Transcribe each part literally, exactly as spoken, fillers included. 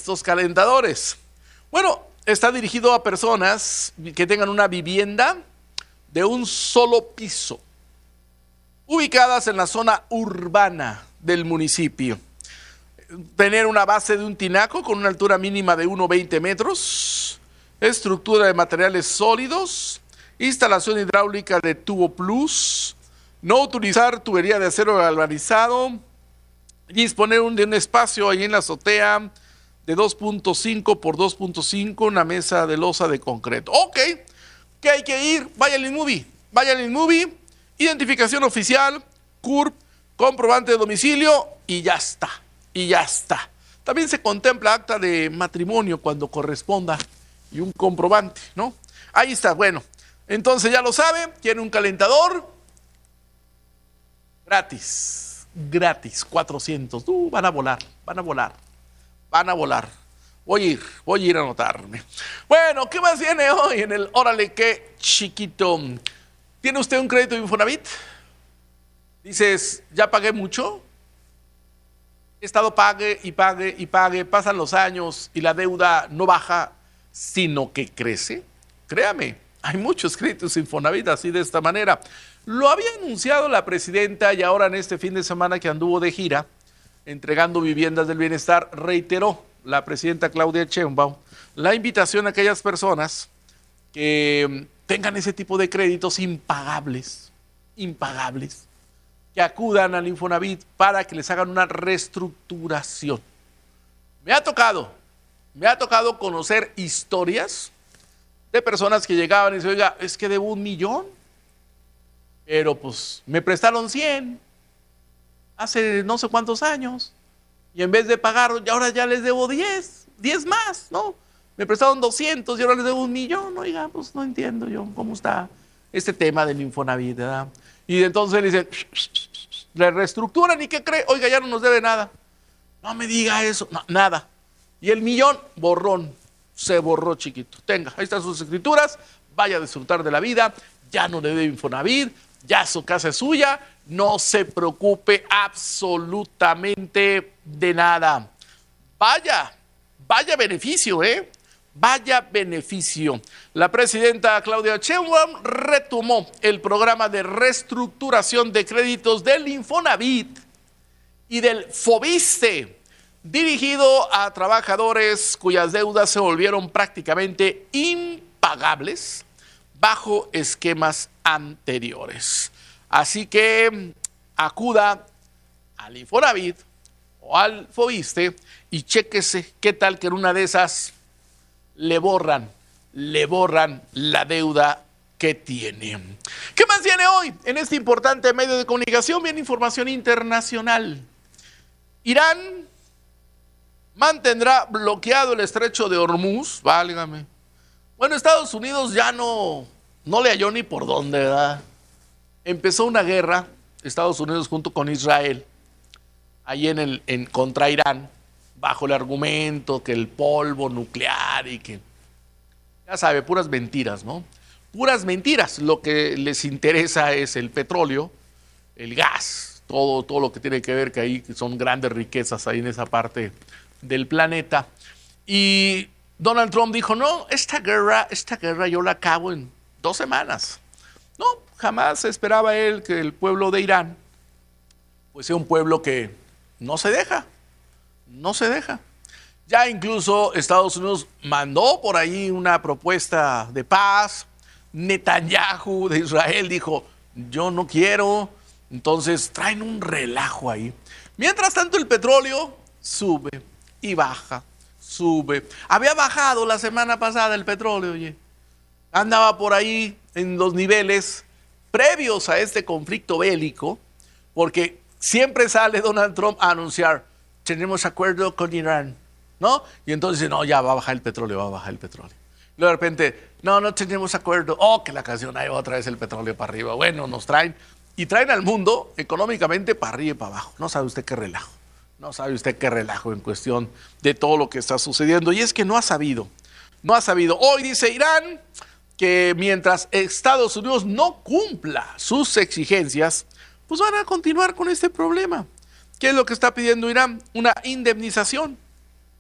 estos calentadores? Bueno, está dirigido a personas que tengan una vivienda de un solo piso, ubicadas en la zona urbana del municipio. Tener una base de un tinaco con una altura mínima de uno coma veinte metros, estructura de materiales sólidos, instalación hidráulica de tubo plus, no utilizar tubería de acero galvanizado y disponer de un espacio ahí en la azotea de dos punto cinco por dos punto cinco, una mesa de losa de concreto. Ok, ¿qué hay que ir? Vaya al InMovie, vaya al InMovie, identificación oficial, C U R P, comprobante de domicilio y ya está, y ya está. También se contempla acta de matrimonio cuando corresponda y un comprobante, ¿no? Ahí está, bueno, entonces ya lo sabe, tiene un calentador gratis, gratis, cuatrocientos, uh, van a volar, van a volar, van a volar. Voy a ir, voy a ir a anotarme. Bueno, ¿qué más viene hoy en el Órale Qué Chiquito? ¿Tiene usted un crédito de Infonavit? Dices, ¿ya pagué mucho? He estado pague y pague y pague, pasan los años y la deuda no baja, sino que crece. Créame, hay muchos créditos Infonavit así de esta manera. Lo había anunciado la presidenta y ahora en este fin de semana que anduvo de gira, entregando viviendas del bienestar, reiteró la presidenta Claudia Sheinbaum la invitación a aquellas personas que tengan ese tipo de créditos impagables, impagables, que acudan al Infonavit para que les hagan una reestructuración. Me ha tocado, me ha tocado conocer historias de personas que llegaban y dicen, oiga, es que debo un millón, pero pues me prestaron cien hace no sé cuántos años y en vez de pagar, ahora ya les debo diez, diez más, ¿no? Me prestaron doscientos y ahora les debo un millón, oiga, pues no entiendo yo cómo está este tema del Infonavit, ¿verdad? Y entonces le dicen, le reestructuran y ¿qué cree? Oiga, ya no nos debe nada. No me diga eso, no, nada. Y el millón, borrón, se borró chiquito. Tenga, ahí están sus escrituras, vaya a disfrutar de la vida, ya no le debe Infonavit, ya su casa es suya, no se preocupe absolutamente de nada. Vaya, vaya beneficio, ¿eh? Vaya beneficio. La presidenta Claudia Sheinbaum retomó el programa de reestructuración de créditos del Infonavit y del Fobiste, dirigido a trabajadores cuyas deudas se volvieron prácticamente impagables bajo esquemas anteriores. Así que acuda al Infonavit o al Fobiste y chéquese qué tal que en una de esas le borran, le borran la deuda que tiene. ¿Qué más tiene hoy en este importante medio de comunicación? Viene información internacional. Irán mantendrá bloqueado el estrecho de Hormuz, válgame. Bueno, Estados Unidos ya no, no le halló ni por dónde, ¿verdad? Empezó una guerra, Estados Unidos junto con Israel, ahí en el, en, contra Irán, bajo el argumento que el polvo nuclear y que, ya sabe, puras mentiras, ¿no? Puras mentiras. Lo que les interesa es el petróleo, el gas, todo, todo lo que tiene que ver que ahí son grandes riquezas ahí en esa parte del planeta. Y Donald Trump dijo, no, esta guerra, esta guerra yo la acabo en dos semanas. No, jamás esperaba él que el pueblo de Irán pues sea un pueblo que no se deja. No se deja. Ya incluso Estados Unidos mandó por ahí una propuesta de paz. Netanyahu de Israel dijo, yo no quiero. Entonces traen un relajo ahí. Mientras tanto el petróleo sube y baja, sube. Había bajado la semana pasada el petróleo, oye. Andaba por ahí en los niveles previos a este conflicto bélico, porque siempre sale Donald Trump a anunciar, tenemos acuerdo con Irán, ¿no? Y entonces, no, ya va a bajar el petróleo, va a bajar el petróleo. Y luego de repente, no, no tenemos acuerdo. Oh, que la canción, ahí otra vez el petróleo para arriba. Bueno, nos traen, y traen al mundo económicamente para arriba y para abajo. No sabe usted qué relajo, no sabe usted qué relajo en cuestión de todo lo que está sucediendo. Y es que no ha sabido, no ha sabido. Hoy dice Irán que mientras Estados Unidos no cumpla sus exigencias, pues van a continuar con este problema. ¿Qué es lo que está pidiendo Irán? Una indemnización.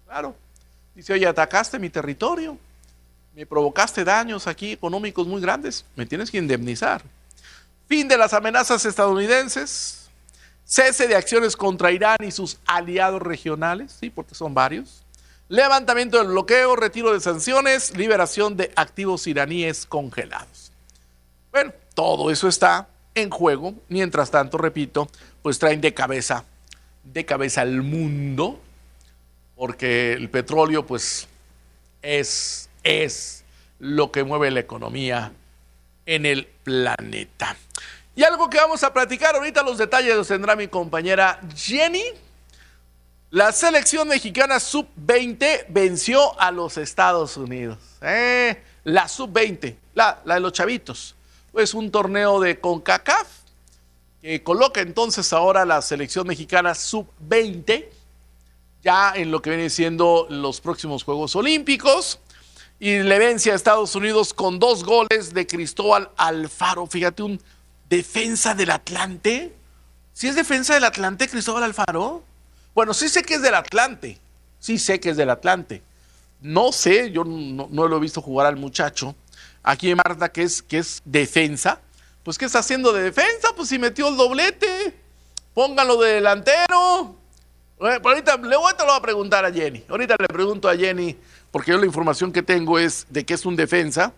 Claro. Dice, oye, atacaste mi territorio, me provocaste daños aquí económicos muy grandes, me tienes que indemnizar. Fin de las amenazas estadounidenses, cese de acciones contra Irán y sus aliados regionales, sí, porque son varios. Levantamiento del bloqueo, retiro de sanciones, liberación de activos iraníes congelados. Bueno, todo eso está en juego. Mientras tanto, repito, pues traen de cabeza, de cabeza al mundo, porque el petróleo, pues, es, es lo que mueve la economía en el planeta. Y algo que vamos a platicar ahorita, los detalles los tendrá mi compañera Jenny. La selección mexicana sub veinte venció a los Estados Unidos. Eh, la sub veinte, la, la de los chavitos. Es un torneo de CONCACAF que coloca entonces ahora la selección mexicana sub veinte ya en lo que viene siendo los próximos Juegos Olímpicos. Y le vence a Estados Unidos con dos goles de Cristóbal Alfaro. Fíjate, un defensa del Atlante. ¿Sí es defensa del Atlante, Cristóbal Alfaro? Bueno, sí sé que es del Atlante, sí sé que es del Atlante. No sé, yo no, no lo he visto jugar al muchacho. Aquí Marta, que es, que es defensa, pues ¿qué está haciendo de defensa? Pues si metió el doblete, póngalo de delantero. Eh, ahorita, le voy, te lo voy a preguntar a Jenny, ahorita le pregunto a Jenny, porque yo la información que tengo es de que es un defensa,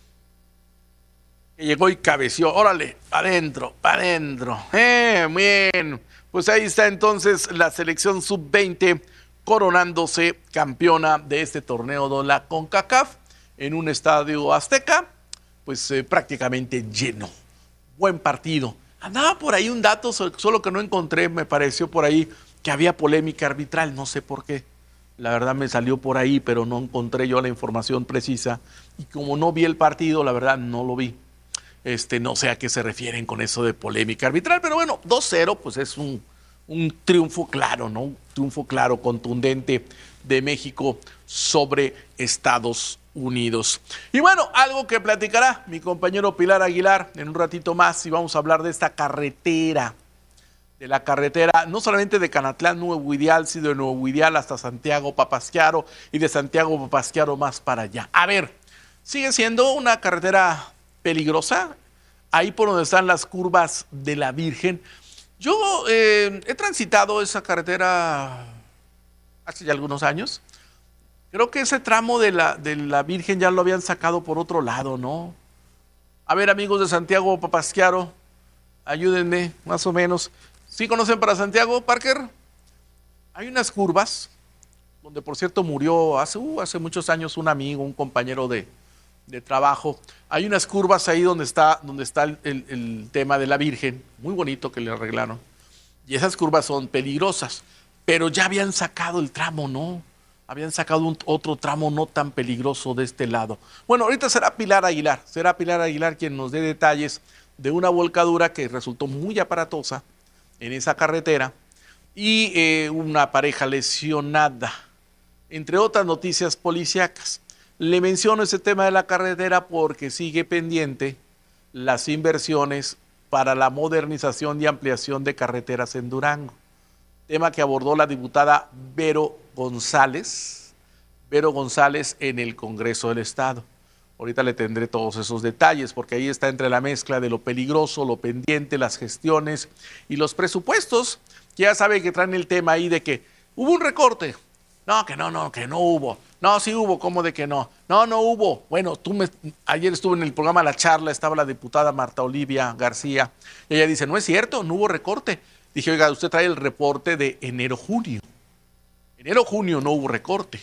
que llegó y cabeció, órale, para adentro, para adentro. Eh, bien. Pues ahí está entonces la selección sub veinte coronándose campeona de este torneo de la CONCACAF en un estadio azteca, pues eh, prácticamente lleno. Buen partido. Andaba por ahí un dato, solo que no encontré, me pareció por ahí que había polémica arbitral, no sé por qué. La verdad me salió por ahí, pero no encontré yo la información precisa. Y como no vi el partido, la verdad no lo vi. Este, no sé a qué se refieren con eso de polémica arbitral, pero bueno, dos cero, pues es un, un triunfo claro, ¿no? Un triunfo claro, contundente de México sobre Estados Unidos. Y bueno, algo que platicará mi compañero Pilar Aguilar en un ratito más, y vamos a hablar de esta carretera, de la carretera, no solamente de Canatlán, Nuevo Ideal, sino de Nuevo Ideal hasta Santiago Papasquiaro, y de Santiago Papasquiaro más para allá. A ver, sigue siendo una carretera peligrosa, ahí por donde están las curvas de la Virgen. Yo eh, he transitado esa carretera hace ya algunos años. Creo que ese tramo de la, de la Virgen ya lo habían sacado por otro lado, ¿no? A ver, amigos de Santiago Papasquiaro, ayúdenme, más o menos. ¿Sí conocen para Santiago, Parker? Hay unas curvas, donde por cierto murió hace, uh, hace muchos años un amigo, un compañero de, de trabajo. Hay unas curvas ahí donde está, donde está el, el, el tema de la Virgen, muy bonito que le arreglaron. Y esas curvas son peligrosas, pero ya habían sacado el tramo, ¿no? Habían sacado un, otro tramo no tan peligroso de este lado. Bueno, ahorita será Pilar Aguilar, será Pilar Aguilar quien nos dé detalles de una volcadura que resultó muy aparatosa en esa carretera y eh, una pareja lesionada, entre otras noticias policíacas. Le menciono ese tema de la carretera porque sigue pendiente las inversiones para la modernización y ampliación de carreteras en Durango. Tema que abordó la diputada Vero González, Vero González en el Congreso del Estado. Ahorita le tendré todos esos detalles porque ahí está entre la mezcla de lo peligroso, lo pendiente, las gestiones y los presupuestos, que ya sabe que traen el tema ahí de que hubo un recorte. No, que no, no, que no hubo. No, sí hubo, ¿cómo de que no? No, no hubo. Bueno, tú me, ayer estuve en el programa La Charla, estaba la diputada Marta Olivia García, y ella dice, no es cierto, no hubo recorte. Dije, oiga, usted trae el reporte de enero-junio. Enero-junio no hubo recorte.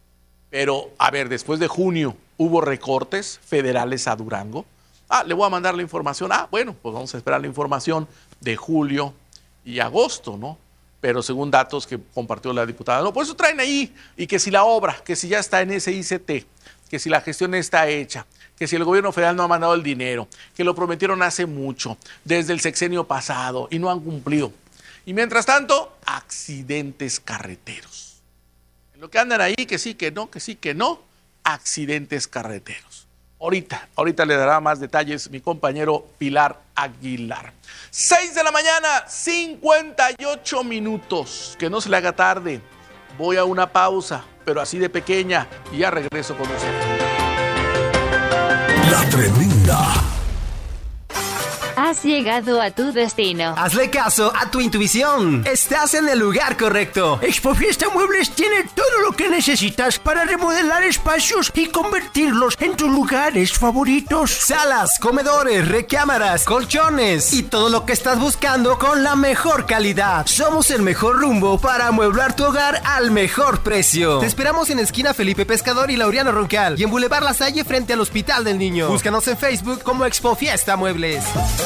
Pero, a ver, después de junio, ¿hubo recortes federales a Durango? Ah, le voy a mandar la información. Ah, bueno, pues vamos a esperar la información de julio y agosto, ¿no? Pero según datos que compartió la diputada, no, por eso traen ahí, y que si la obra, que si ya está en ese I C T, que si la gestión está hecha, que si el gobierno federal no ha mandado el dinero, que lo prometieron hace mucho, desde el sexenio pasado, y no han cumplido. Y mientras tanto, accidentes carreteros. En lo que andan ahí, que sí, que no, que sí, que no, accidentes carreteros. Ahorita, ahorita le dará más detalles mi compañero Pilar Aguilar. seis de la mañana, cincuenta y ocho minutos. Que no se le haga tarde. Voy a una pausa, pero así de pequeña, y ya regreso con ustedes. La Tremenda. Has llegado a tu destino. Hazle caso a tu intuición. Estás en el lugar correcto. Expofiesta Muebles tiene todo lo que necesitas para remodelar espacios y convertirlos en tus lugares favoritos. Salas, comedores, recámaras, colchones y todo lo que estás buscando con la mejor calidad. Somos el mejor rumbo para amueblar tu hogar al mejor precio. Te esperamos en esquina Felipe Pescador y Laureano Roncal y en Boulevard La Salle frente al Hospital del Niño. Búscanos en Facebook como Expofiesta Muebles.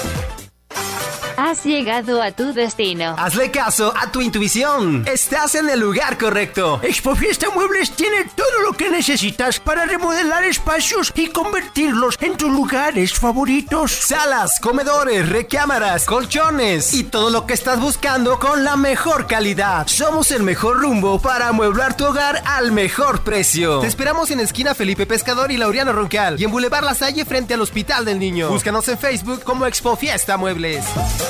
Has llegado a tu destino. Hazle caso a tu intuición. Estás en el lugar correcto. Expofiesta Muebles tiene todo lo que necesitas para remodelar espacios y convertirlos en tus lugares favoritos. Salas, comedores, recámaras, colchones y todo lo que estás buscando con la mejor calidad. Somos el mejor rumbo para amueblar tu hogar al mejor precio. Te esperamos en esquina Felipe Pescador y Laureano Roncal y en Boulevard La Salle frente al Hospital del Niño. Búscanos en Facebook como Expofiesta Muebles.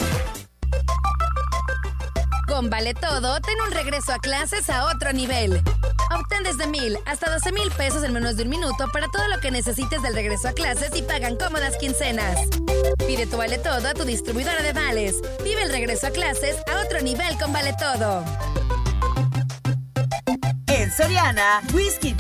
Con Vale Todo, ten un regreso a clases a otro nivel. Obtén desde mil hasta doce mil pesos en menos de un minuto para todo lo que necesites del regreso a clases y pagan cómodas quincenas. Pide tu Vale Todo a tu distribuidora de vales. Vive el regreso a clases a otro nivel con Vale Todo. En Soriana, Whisky